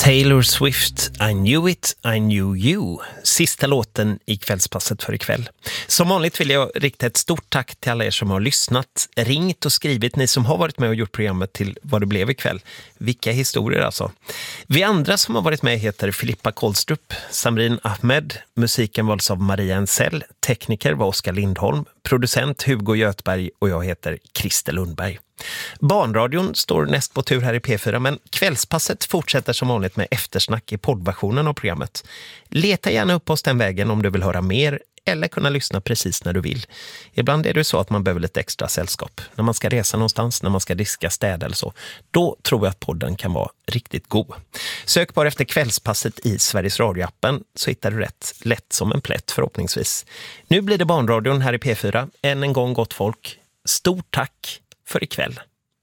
Taylor Swift, I knew it, I knew you. Sista låten i kvällspasset för ikväll. Som vanligt vill jag rikta ett stort tack till alla er som har lyssnat, ringt och skrivit, ni som har varit med och gjort programmet till vad det blev ikväll. Vilka historier alltså. Vi andra som har varit med heter Filippa Kolstrup, Samrin Ahmed, musiken valdes av Maria Ensell, tekniker var Oskar Lindholm, producent Hugo Götberg och jag heter Christer Lundberg. Barnradion står näst på tur här i P4, men kvällspasset fortsätter som vanligt med eftersnack i poddversionen av programmet. Leta gärna upp oss den vägen om du vill höra mer eller kunna lyssna precis när du vill. Ibland är det så att man behöver lite extra sällskap. När man ska resa någonstans, när man ska diska städ eller så. Då tror jag att podden kan vara riktigt god. Sök bara efter kvällspasset i Sveriges radioappen så hittar du rätt lätt som en plätt förhoppningsvis. Nu blir det Barnradion här i P4. Än en gång gott folk. Stort tack för ikväll.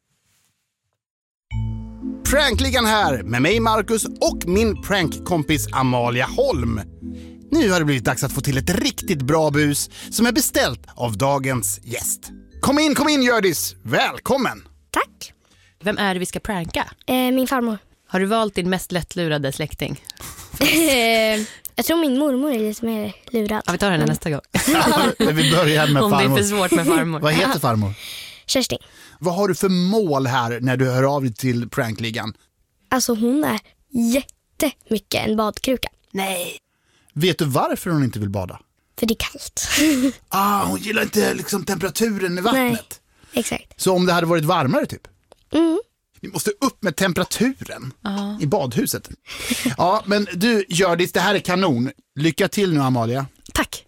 Prankligan här med mig Marcus och min prankkompis Amalia Holm. Nu har det blivit dags att få till ett riktigt bra bus som är beställt av dagens gäst. Kom in Hjördis, välkommen! Tack. Vem är det vi ska pranka? Min farmor. Har du valt din mest lättlurade släkting? Jag tror min mormor är lite mer lurad. Ja, vi tar henne nästa gång. Vi börjar med farmor. Om det är för svårt med farmor. Vad heter farmor? Kerstin. Vad har du för mål här när du hör av dig till prankligan? Alltså hon är jättemycket en badkruka. Nej. Vet du varför hon inte vill bada? För det är kallt. Hon gillar inte liksom temperaturen i vattnet. Nej, exakt. Så om det hade varit varmare typ? Mm. Vi måste upp med temperaturen i badhuset. Ja, men du Hjördis, det här är kanon. Lycka till nu Amalia. Tack.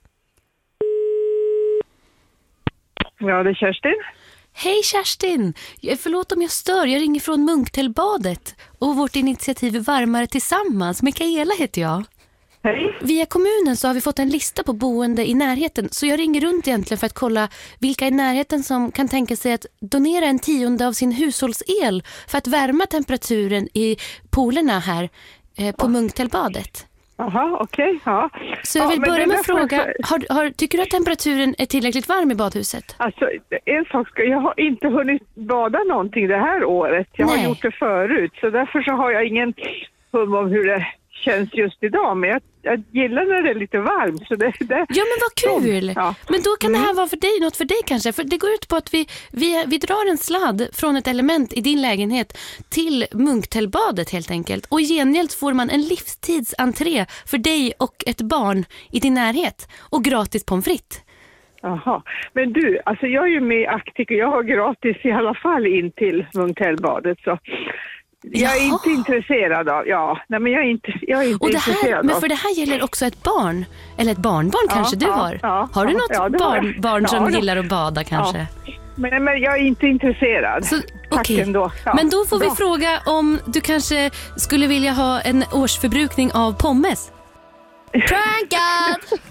Ja, det är Kerstin. Hej Kerstin, förlåt om jag stör. Jag ringer från Munktellbadet och vårt initiativ Varmare tillsammans. Mikaela heter jag. Hej. Via kommunen så har vi fått en lista på boende i närheten. Så jag ringer runt egentligen för att kolla vilka i närheten som kan tänka sig att donera 1/10 av sin hushållsel för att värma temperaturen i poolerna här på Munktellbadet. Jaha, okej. Ja. Så jag vill börja med att fråga, tycker du att temperaturen är tillräckligt varm i badhuset? Alltså, en sak jag har inte hunnit bada någonting det här året. Jag har gjort det förut, så därför så har jag ingen hum om hur det känns just idag. Men jag gillar när det är lite varmt. Så det... Ja, men vad kul! Ja. Men då kan det här vara för dig, något för dig kanske. För det går ut på att vi drar en sladd från ett element i din lägenhet till Munktellbadet helt enkelt. Och i gengäld får man en livstidsentré för dig och ett barn i din närhet. Och gratis pommes frites. Jaha, men du, alltså jag är ju med aktiv och jag har gratis i alla fall in till Munktellbadet så... Jag är inte intresserad av, men jag är inte och det här, intresserad av. Men för det här gäller också ett barn, eller ett barnbarn kanske du har. Har du något barn som gillar att bada kanske? Ja. Men jag är inte intresserad. Okej. Ändå. Ja. Men då får vi fråga om du kanske skulle vilja ha en årsförbrukning av pommes. Prankad!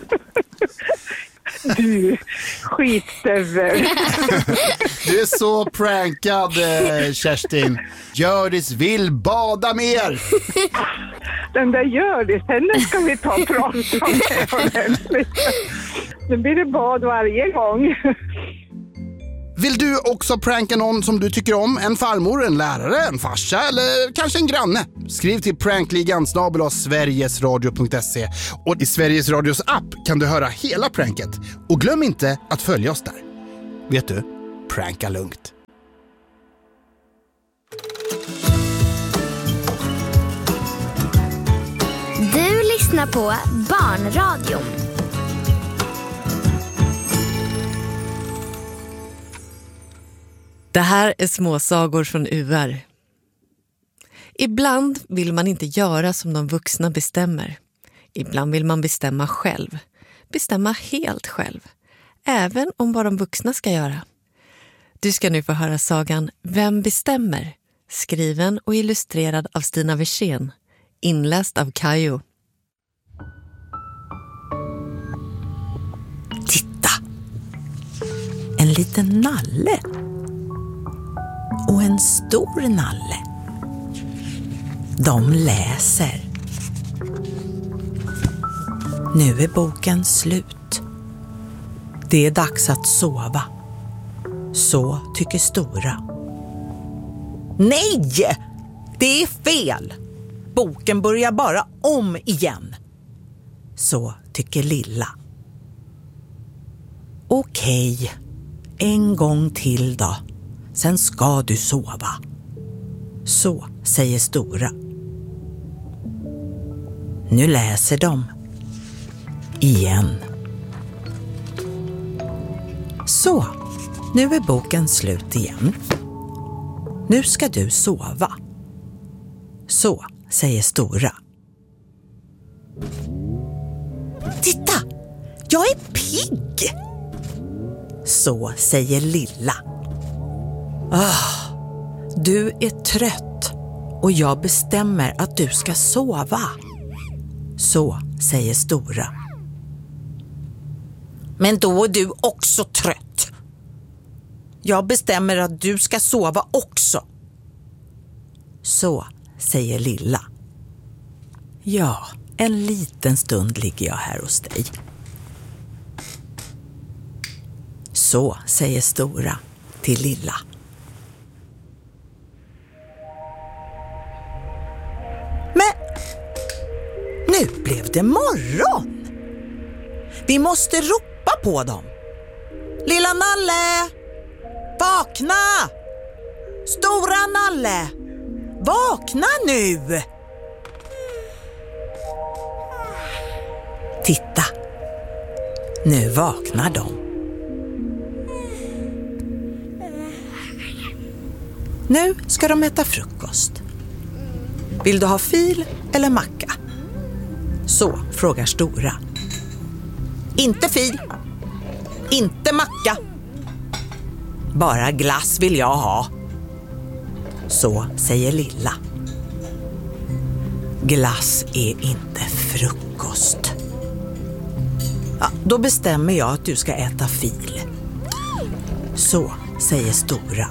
Du, skitstövel. Du är så prankad, Kerstin. Hjördis vill bada mer. Den där Hjördis, henne ska vi ta och prata om det ordentligt. Nu blir det bad varje gång. Vill du också pranka någon som du tycker om? En farmor, en lärare, en farsa eller kanske en granne? Skriv till prankligan@sverigesradio.se. Och i Sveriges Radios app kan du höra hela pranket. Och glöm inte att följa oss där. Vet du, pranka lugnt. Du lyssnar på Barnradion. Det här är småsagor från UR. Ibland vill man inte göra som de vuxna bestämmer. Ibland vill man bestämma själv. Bestämma helt själv. Även om vad de vuxna ska göra. Du ska nu få höra sagan Vem bestämmer? Skriven och illustrerad av Stina Versén. Inläst av Kajo. Titta! En liten nalle. Och en stor nalle. De läser. Nu är boken slut. Det är dags att sova. Så tycker stora. Nej! Det är fel! boken börjar bara om igen. Så tycker Lilla. Okej, en gång till då. Sen ska du sova. Så säger Stora. Nu läser de. Igen. Så, nu är boken slut igen. Nu ska du sova. Så säger Stora. Titta, jag är pigg. Så säger Lilla. Du är trött och jag bestämmer att du ska sova. Så säger Stora. Men då är du också trött. Jag bestämmer att du ska sova också. Så säger Lilla. Ja, en liten stund ligger jag här hos dig. Så säger Stora till Lilla. Men nu blev det morgon. Vi måste ropa på dem. Lilla Nalle, vakna! Stora Nalle, vakna nu! Titta, nu vaknar de. Nu ska de äta frukost. Vill du ha fil eller macka? Så frågar Stora. Inte fil, inte macka. Bara glass vill jag ha. Så säger Lilla. Glass är inte frukost. Ja, då bestämmer jag att du ska äta fil. Så säger Stora.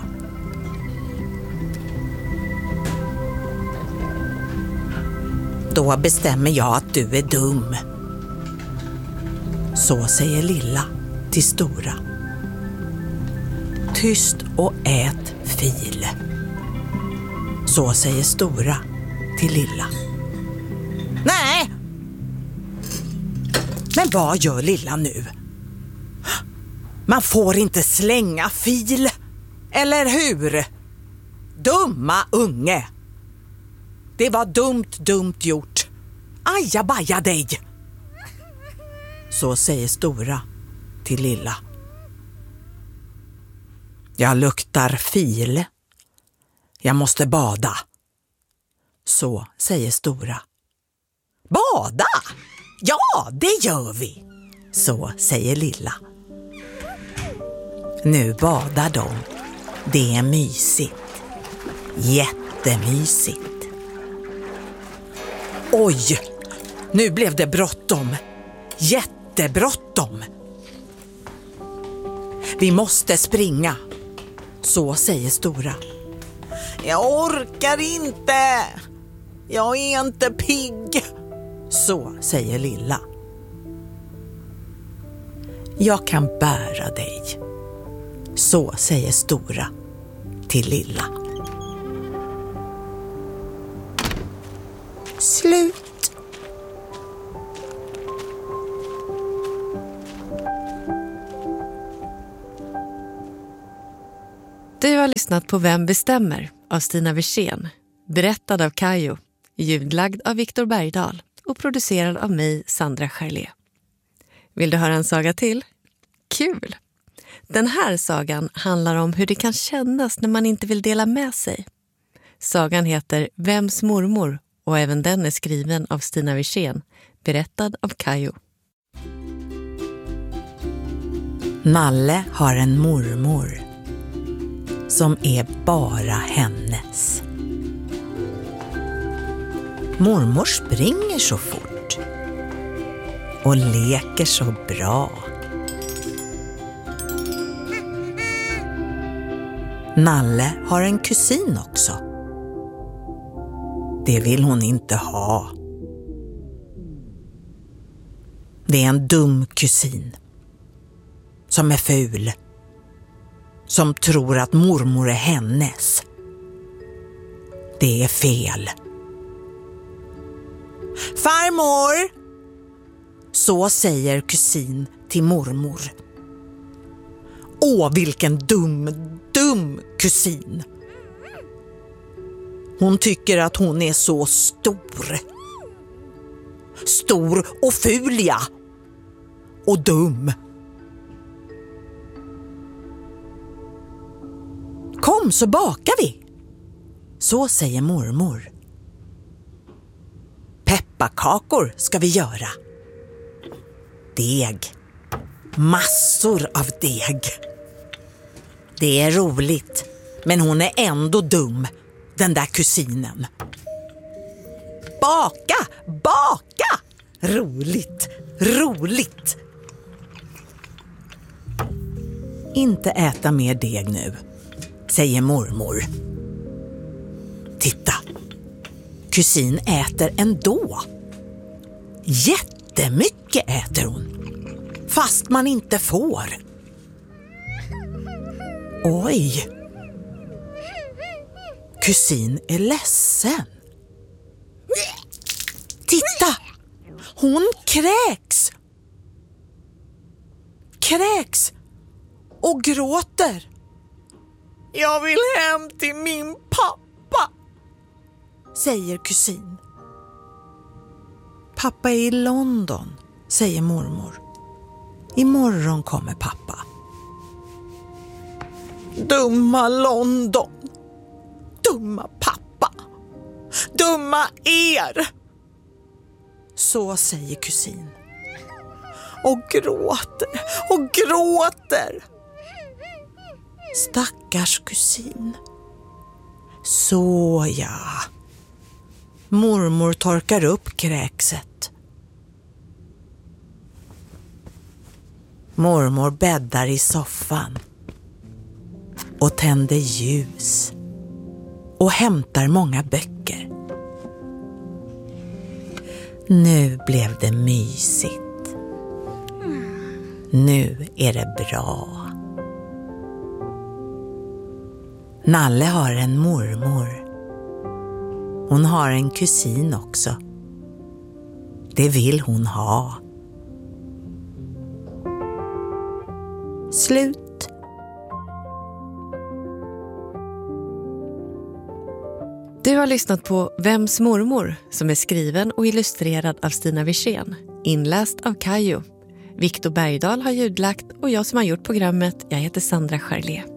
Då bestämmer jag att du är dum. Så säger Lilla till Stora. Tyst och ät fil. Så säger Stora till Lilla. Nej! Men vad gör Lilla nu? Man får inte slänga fil. Eller hur? Dumma unge. Det var dumt gjort. Ajabaja dig. Så säger Stora till Lilla. Jag luktar fil. Jag måste bada. Så säger Stora. Bada? Ja, det gör vi. Så säger Lilla. Nu badar de. Det är mysigt. Jättemysigt. Oj, nu blev det bråttom. Jättebråttom. Vi måste springa. Så säger Stora. Jag orkar inte. Jag är inte pigg. Så säger Lilla. Jag kan bära dig. Så säger Stora till Lilla. Slut. Du har lyssnat på Vem bestämmer av Stina Wirsén, berättad av Kajo, ljudlagd av Viktor Bergdahl och producerad av mig, Sandra Charlé. Vill du höra en saga till? Kul! Den här sagan handlar om hur det kan kännas när man inte vill dela med sig. Sagan heter Vems mormor och även den är skriven av Stina Wirsén, berättad av Kajo. Nalle har en mormor som är bara hennes. Mormor springer så fort och leker så bra. Nalle har en kusin också. Det vill hon inte ha. Det är en dum kusin som är ful, som tror att mormor är hennes. Det är fel. Farmor! Så säger kusin till mormor. Åh, vilken dum kusin. Hon tycker att hon är så stor. Stor och ful, ja. Och dum. Kom så bakar vi. Så säger mormor. Pepparkakor ska vi göra. Deg. Massor av deg. Det är roligt, men hon är ändå dum, den där kusinen. Baka! Roligt! Inte äta mer deg nu, säger mormor. Titta, kusin äter ändå. Jättemycket äter hon, fast man inte får. Oj! Kusin är ledsen. Titta! Hon kräks! Kräks och gråter. Jag vill hem till min pappa, säger kusin. Pappa är i London, säger mormor. Imorgon kommer pappa. Dumma London. Dumma pappa. Dumma er. Så säger kusin. Och gråter. Stackars kusin. Så ja. Mormor torkar upp kräkset. Mormor bäddar i soffan och tänder ljus och hämtar många böcker. Nu blev det mysigt. Nu är det bra. Nalle har en mormor. Hon har en kusin också. Det vill hon ha. Slut. Du har lyssnat på Vems mormor, som är skriven och illustrerad av Stina Wirsén, inläst av Kajo. Viktor Bergdahl har ljudlagt och jag som har gjort programmet, jag heter Sandra Charlier.